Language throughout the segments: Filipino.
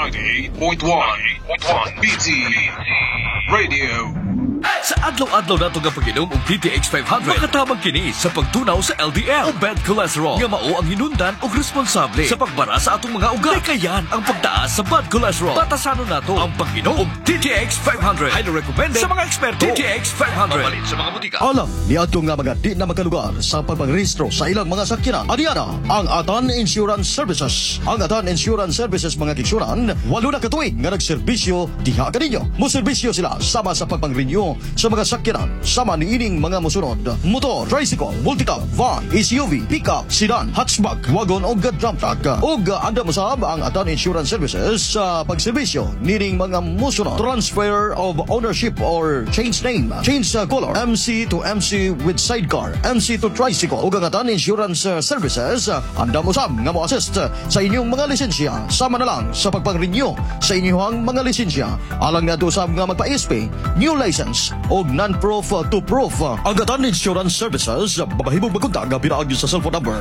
98.1 BT Radio. Sa adlaw-adlaw nato nga pag-inom og PTX 500, makatabang kini sa pagtunaw sa LDL o bad cholesterol nga mao ang hinundan og responsable sa pagbara sa atong mga ugat. Kayan ang pagtaas sa bad cholesterol. Batasanon nato ang pag-inom og PTX 500. Highly recommended sa mga eksperto. PTX 500 mapalit sa mga butika. Alam ni ato nga mga di na makalugar sa pagpangrehistro sa ilang mga sakyanan. Adiana ang Atan Insurance Services. Ang Atan Insurance Services mga kiksuran, 8 na katuig nga nagserbisyo diha kaninyo. Moserbisyo sila sama sa pagpangrenew sa mga sakyanan, sama ni ining mga musunod: motor, tricycle, multicab, van, SUV, pickup, sedan, hatchback, wagon o dump truck. Og anda masab ang Atan Insurance Services sa pagserbisyo nining mga musunod: transfer of ownership or change name, change color, MC to MC with sidecar, MC to tricycle. Og ang Atan Insurance Services anda masab nga mo-assist sa inyong mga lisensya, sama na lang sa pagpang-renew sa inyong mga lisensya. Alang nga sab nga magpa-SP, new license o non-proof to proof. Ang Atan Insurance Services, babahibong magkontak nga pinaag sa cellphone number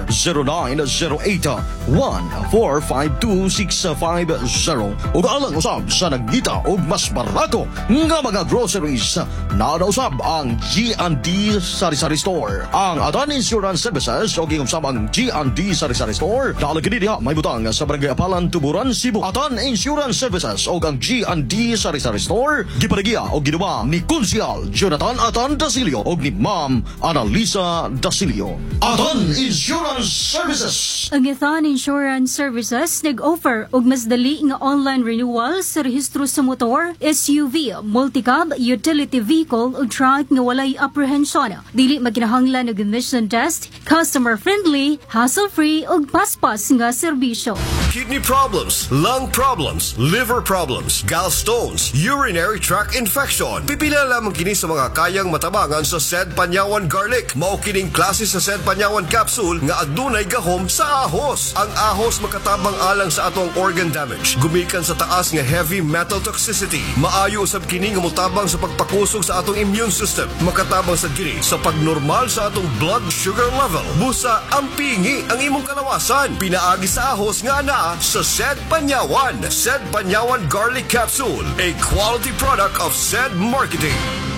0908-1452-650. O alang usab sa nagdita o mas barato nga mga groceries, nausab ang G&D Sari-Sari Store. Ang Atan Insurance Services o gingusab ang G&D Sari-Sari Store, dalagin diha may butang sa Barangay Apalan, Tuburan, Cebu. Atan Insurance Services o ang G&D Sari-Sari Store, gipanagiya o ginawa ni Konsyal Jonathan Atan Dasilio o ni Ma'am Annalisa Dasilio. Atan Insurance Services. Ang Atan Insurance Services nag-offer og mas dali nga online renewal sa rehistro sa motor, SUV, multicab, utility vehicle o truck nga walay apprehension. Dili maginahanglan og emission test, customer-friendly, hassle-free og paspas nga serbisyo. Kidney problems, lung problems, liver problems, gallstones, urinary tract infection. Pipila lamang kini sa mga kayang matabangan sa Sed Panyawan Garlic. Mao kining klase sa Sed Panyawan capsule nga adunay gahom sa ahos. Ang ahos makatabang alang sa atong organ damage. Gumikan sa taas nga heavy metal toxicity. Maayo usab kini nga motabang sa pagpakusog sa atong immune system. Makatabang sa kini sa pagnormal sa atong blood sugar level. Busa ang pingi ang imong kalawasan. Pinaagi sa ahos nga ana sa Sed Panyawan. Sed Panyawan Garlic Capsule, a quality product of Sed Marketing.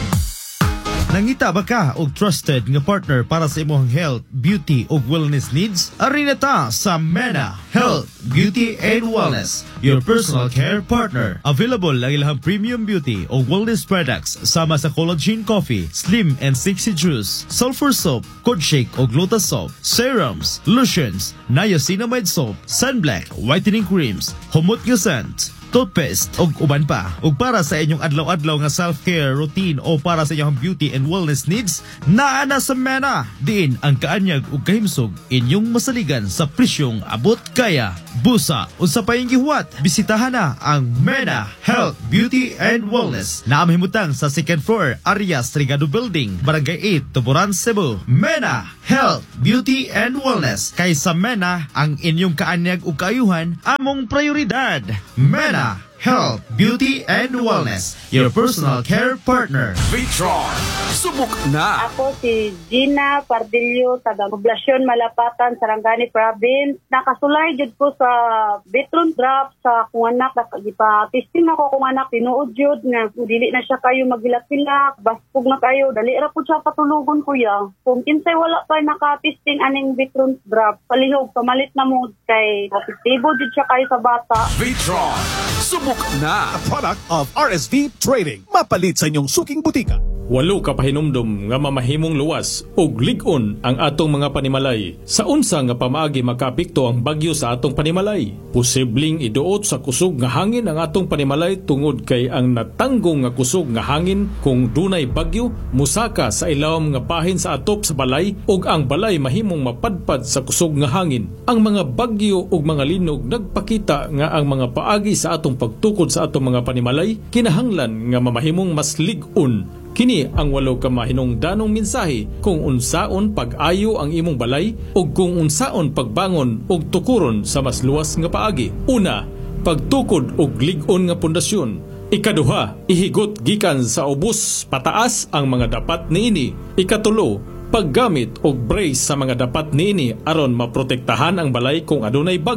Nangita ba ka og trusted nga partner para sa imong health, beauty ug wellness needs? Ari na ta sa MENA Health, Beauty and Wellness, your personal care partner. Available ang ilang premium beauty o wellness products sama sa collagen coffee, slim and sexy juice, sulfur soap, cod shake o lotus soap, serums, lotions, niacinamide soap, sunblock, whitening creams, humot nga scent, toothpaste ug uban pa. Ug para sa inyong adlaw-adlaw nga self-care routine o para sa inyong beauty and wellness needs, naa na sa MENA. Diin ang kaanyag ug kahimsog inyong masaligan sa presyong abot kaya. Busa unsa pa yung gihuwat, bisitahan na ang MENA Health, Beauty and Wellness na mahimutang sa second floor Arias Trigado Building, Barangay 8, Tuburan, Cebu. MENA Health, Beauty and Wellness. Kay sa MENA ang inyong kaanyag ug kaayuhan among prioridad. MENA Health, Beauty and Wellness, your personal care partner. Vitron, subok na. Ako si Gina Pardillo, taga Poblasyon Malapatan, Sarangani Province. Nakasulay jud ko sa Vitron drop sa kung anak. Ipa-testing ako kung anak, tinuod jud nga dili na siya kayo magilak-ilak, baspog na kayo, dali ra po siya patulugon kuya. Kung kinsay wala pa naka-testing aning Vitron drop, palihog, pamalit na mo kay positibo jud siya kayo sa bata. Vitron, subok na. A product of RSV Trading. Mapalit sa inyong suking butika. Walo ka pahinumdum nga mamahimong luwas ug lig-on ang atong mga panimalay. Sa unsa nga pamaagi makapekto ang bagyo sa atong panimalay? Posibleng iduot sa kusog nga hangin ang atong panimalay tungod kay ang natanggong nga kusog nga hangin kung dunay bagyo musaka sa ilawom nga bahin sa atop sa balay ug ang balay mahimong mapadpad sa kusog nga hangin. Ang mga bagyo ug mga linog nagpakita nga ang mga paagi sa atong pagtukod sa atong mga panimalay kinahanglan nga mamahimong mas lig-on. Kini ang 8 ka mahinungdanong mensahe kung unsaon pag-ayo ang imong balay ug kung unsaon pagbangon ug tukuron sa mas luwas nga paagi. Una, pagtukod og lig-on nga pundasyon. Ikaduha, ihigot gikan sa ubos pataas ang mga dapat niini. Ikatulo, paggamit og brace sa mga dapat niini aron maprotektahan ang balay kung adunay bagyo.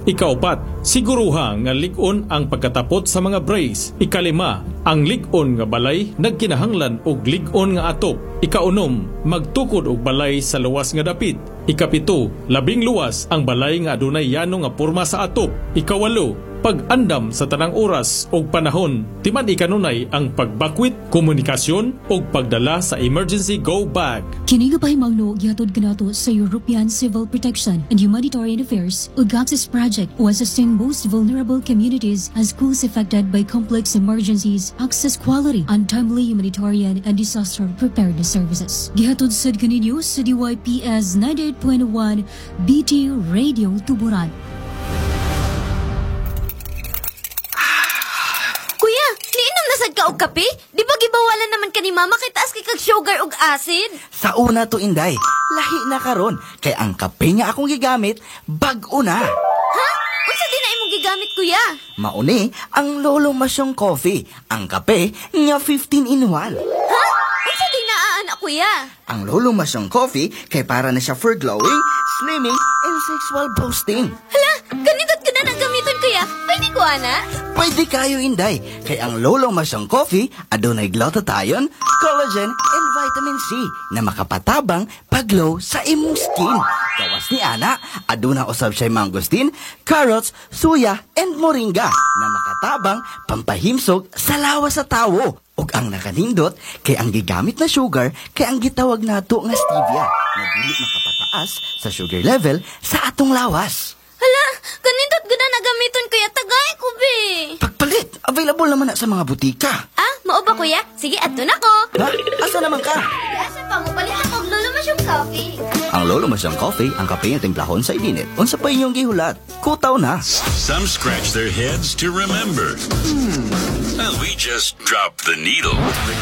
Ikaupat, siguruha nga lig-on ang pagkatapot sa mga brace. Ikalima, ang lig-on nga balay nagkinahanglan og lig-on nga atop. Ikaunom, magtukod og balay sa luwas nga dapit. Ikapito, labing luwas ang balay nga adunay yano nga porma sa atop. Ikawalo, pag-andam sa tanang oras o panahon, timan ikanunay ang pagbakwit, komunikasyon o pagdala sa emergency go bag. Kini nga pahimangno gihatod kanato sa European Civil Protection and Humanitarian Affairs ug Access Project o assisting most vulnerable communities as schools affected by complex emergencies, access quality, untimely humanitarian and disaster preparedness services. Gihatod sad kaninyo sa DYPS 98.1 BT Radio Tuburan. Ka og kape? Di ba gibawalan naman ka ni mama kay taas kay kag sugar ug acid? Sa una to, Inday, lahi na karon kay ang kape nga akong gigamit bag-o na. Ha? Unsa din na imong gigamit, kuya? Mauni ang Lolo Masyong Coffee, ang kape nga 15 in 1. Ha? Unsa din na anak, kuya? Ang Lolo Masyong Coffee kay para na siya for glowing, slimming, and sexual boosting. Hala, ganito't ka na nagamiton, kuya. Pwede ko, ana? Pwede kayo, Inday, kay ang Lolo Masyong Coffee adunay glutathione, collagen, and vitamin C na makapatabang paglow sa imong skin. Gawas ni ana, aduna usab siya mangosteen, carrots, suya, and moringa na makatabang pampahimsog sa lawas sa tawo. Ug ang nakanindot kay ang gigamit na sugar kay ang gitawag nato nga stevia na dili makapataas sa sugar level sa atong lawas. Hala, ganindot gud na nagamiton, kuya. Tagay ko, be. Pagpalit, available naman na sa mga butika. Ah, mao ba, kuya? Sige, adto na ko. Ha? Asa naman ka? Asa pa mo palit ako Lolo Masyong Coffee. Ang Lolo Masyong Coffee, ang kape nga timplahon sa ininit. Unsa pa inyong gihulat? Kutaw na. Some scratch their heads to remember. And we just dropped the needle.